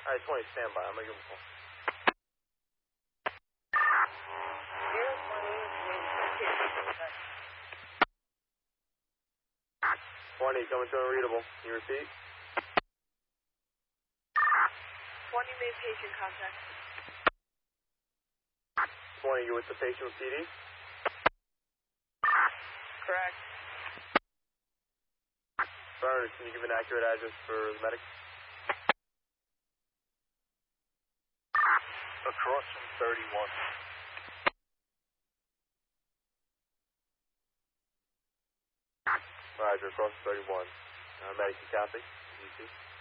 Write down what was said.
Alright, 20, stand by. I'm gonna give him a call. 20, coming to unreadable. Can you repeat? 20 made patient contact. 20, you with the patient with PD? Correct. Bernard, can you give an accurate address for the medic? Across from 31. Roger, across 31. Medic, you copy? You see?